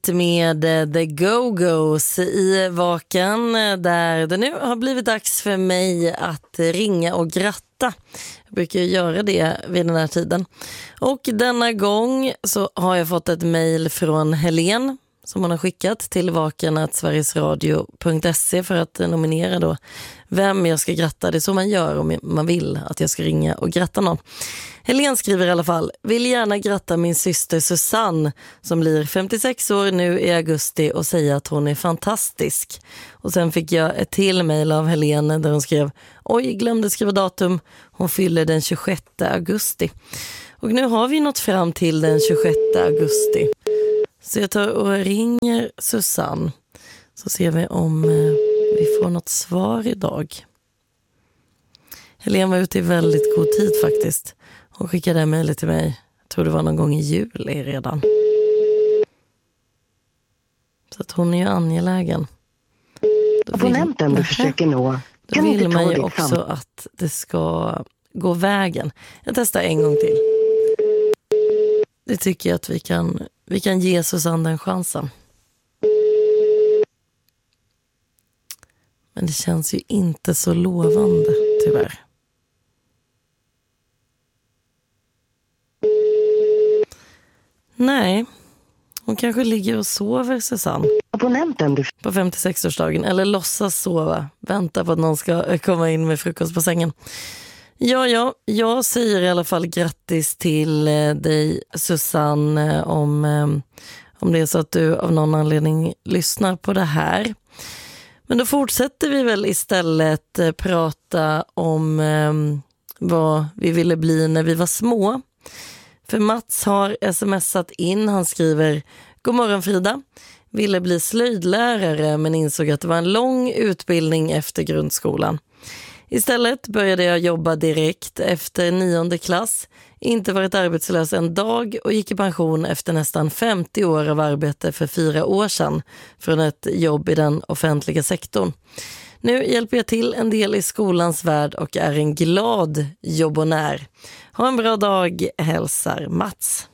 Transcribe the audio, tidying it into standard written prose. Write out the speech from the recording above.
hit med The Go-Go's i Vaken, där det nu har blivit dags för mig att ringa och gratta. Jag brukar göra det vid den här tiden. Och denna gång så har jag fått ett mejl från Helen som hon har skickat till vaken@sverigesradio.se för att nominera då vem jag ska gratta. Det är så man gör om man vill att jag ska ringa och gratta någon. Helen skriver i alla fall: vill gärna gratta min syster Susanne som blir 56 år nu i augusti och säga att hon är fantastisk. Och sen fick jag ett till mejl av Helen där hon skrev: oj, glömde skriva datum. Hon fyller den 26 augusti. Och nu har vi nått fram till den 26 augusti. Så jag tar och ringer Susanne. Så ser vi om vi får något svar idag. Helene var ute i väldigt god tid faktiskt. Hon skickade mejlet till mig. Jag tror det var någon gång i juli redan. Så att hon är ju angelägen. Abonnenten du försöker nå. Då vill man ju också att det ska gå vägen. Jag testar en gång till. Det tycker jag att vi kan ge Susanne den chansen. Men det känns ju inte så lovande, tyvärr. Nej, hon kanske ligger och sover, Susanne. Abonnenten du... På 56-årsdagen. Eller låtsas sova. Vänta på att någon ska komma in med frukost på sängen. Ja, jag säger i alla fall grattis till dig, Susanne, om det är så att du av någon anledning lyssnar på det här. Men då fortsätter vi väl istället prata om vad vi ville bli när vi var små. För Mats har smsat in, han skriver: god morgon Frida, ville bli slöjdlärare men insåg att det var en lång utbildning efter grundskolan. Istället började jag jobba direkt efter 9:e klass, inte varit arbetslös en dag och gick i pension efter nästan 50 år av arbete för 4 år sedan från ett jobb i den offentliga sektorn. Nu hjälper jag till en del i skolans värld och är en glad jobbonär. Ha en bra dag, hälsar Mats.